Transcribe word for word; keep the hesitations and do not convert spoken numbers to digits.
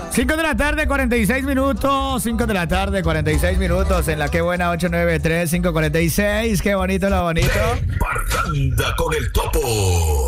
cinco de la tarde, cuarenta y seis minutos. cinco de la tarde, cuarenta y seis minutos. En la que buena ocho nueve tres, cinco cuarenta y seis. Qué bonito lo bonito. Parranda con el Topo.